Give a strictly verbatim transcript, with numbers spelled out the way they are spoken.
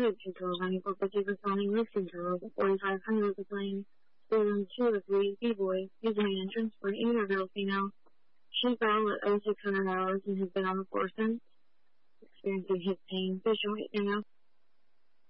headed to Giovanni, but he was only listening to her. forty-five hundred was the plane. Stolen two or three B-boys using the entrance for an interview female. She fell at oh six hundred hours and has been on the floor since, experiencing hip pain, visually, and now